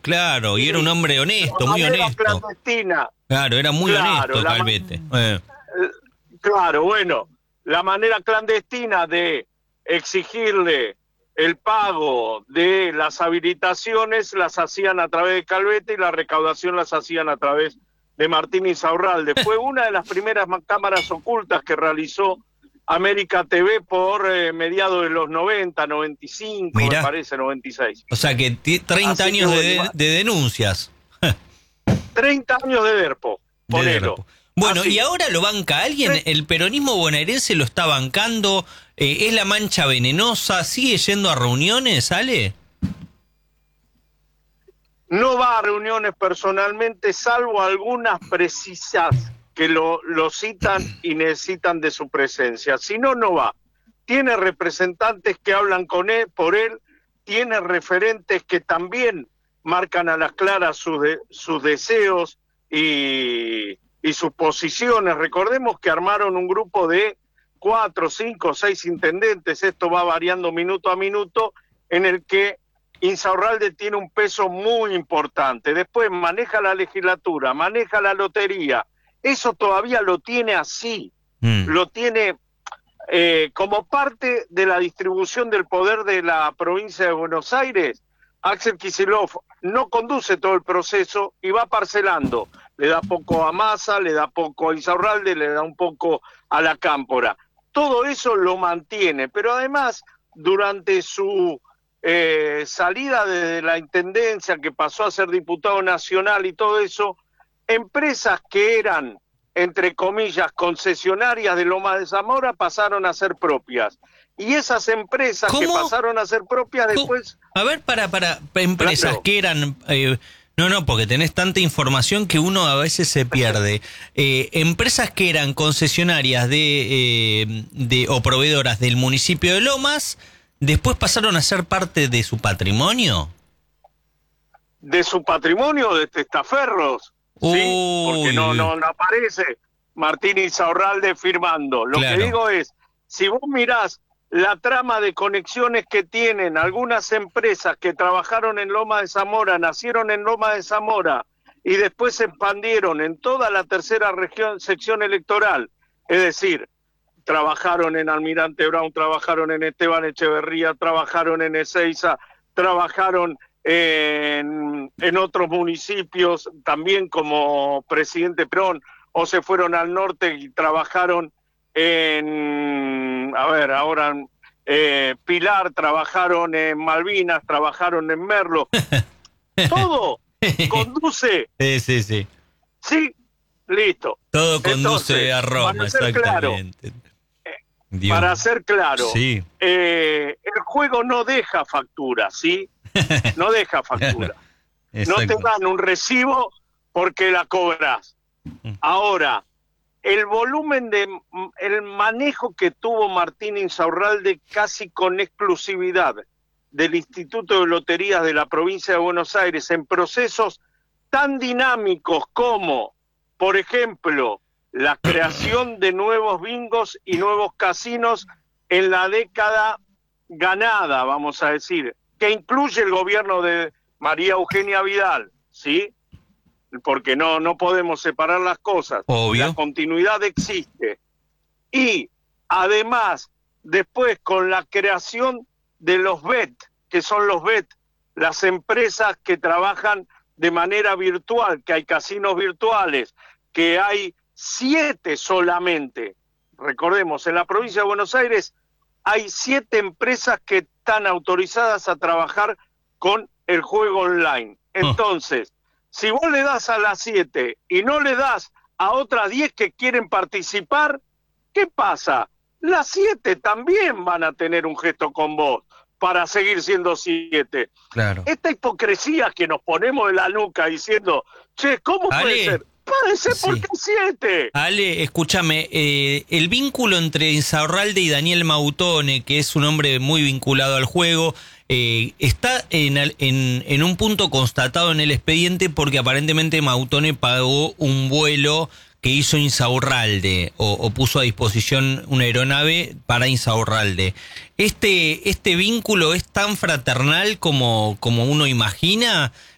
claro, y era un hombre honesto, muy honesto. Clandestina. Claro, era muy honesto Calvete. Claro, bueno, la manera clandestina de exigirle el pago de las habilitaciones las hacían a través de Calvete y la recaudación las hacían a través de Martín Insaurralde. Fue una de las primeras cámaras ocultas que realizó América TV por mediados de los 90, 95, Mirá. Me parece, 96. O sea que 30 años de denuncias. 30 años de DERPO, ponelo. Bueno, ¿y ahora lo banca alguien? ¿El peronismo bonaerense lo está bancando? ¿Es la mancha venenosa? ¿Sigue yendo a reuniones, Ale? No va a reuniones personalmente, salvo algunas precisas que lo citan y necesitan de su presencia. Si no, no va. Tiene representantes que hablan con él, por él, tiene referentes que también marcan a las claras sus deseos y sus posiciones. Recordemos que armaron un grupo de 4, 5, 6 intendentes, esto va variando minuto a minuto, en el que Insaurralde tiene un peso muy importante. Después maneja la legislatura, maneja la lotería. Eso todavía lo tiene así, lo tiene como parte de la distribución del poder de la provincia de Buenos Aires. Axel Kicillof no conduce todo el proceso y va parcelando. Le da poco a Massa, le da poco a Insaurralde, le da un poco a la Cámpora. Todo eso lo mantiene, pero además, durante su salida de la intendencia, que pasó a ser diputado nacional y todo eso, empresas que eran, entre comillas, concesionarias de Lomas de Zamora pasaron a ser propias. Y esas empresas que pasaron a ser propias después... A ver, para empresas claro. Que eran... No, porque tenés tanta información que uno a veces se pierde. Empresas que eran concesionarias o proveedoras del municipio de Lomas, ¿después pasaron a ser parte de su patrimonio? De su patrimonio, de testaferros, ¿sí? Porque no aparece Martín Insaurralde firmando. Lo que digo es, si vos mirás la trama de conexiones que tienen algunas empresas que trabajaron en Loma de Zamora, nacieron en Loma de Zamora y después se expandieron en toda la tercera sección electoral, es decir, trabajaron en Almirante Brown, trabajaron en Esteban Echeverría, trabajaron en Ezeiza, trabajaron en otros municipios también como presidente Perón, o se fueron al norte y trabajaron en, Pilar, trabajaron en Malvinas, trabajaron en Merlo. Todo conduce. Sí. Sí, listo. Todo conduce a Roma, exactamente. Para ser claro, sí. El juego no deja factura, ¿sí? No deja factura. No te dan un recibo porque la cobras. Ahora, el volumen el manejo que tuvo Martín Insaurralde casi con exclusividad del Instituto de Loterías de la provincia de Buenos Aires en procesos tan dinámicos como, por ejemplo, la creación de nuevos bingos y nuevos casinos en la década ganada, vamos a decir, que incluye el gobierno de María Eugenia Vidal, ¿sí? Porque no podemos separar las cosas. Obvio. La continuidad existe. Y además, después con la creación de los BET, que son los BET, las empresas que trabajan de manera virtual, que hay casinos virtuales, que hay 7 solamente. Recordemos, en la provincia de Buenos Aires hay 7 empresas que están autorizadas a trabajar con el juego online. Entonces, si vos le das a las 7 y no le das a otras 10 que quieren participar, ¿qué pasa? Las 7 también van a tener un gesto con vos para seguir siendo 7. Claro. Esta hipocresía que nos ponemos en la nuca diciendo, che, ¿cómo puede ser? Puede ser porque 7. Ale, escúchame, el vínculo entre Insaurralde y Daniel Mautone, que es un hombre muy vinculado al juego, está en un punto constatado en el expediente porque aparentemente Mautone pagó un vuelo que hizo Insaurralde o puso a disposición una aeronave para Insaurralde. ¿Este vínculo es tan fraternal como uno imagina?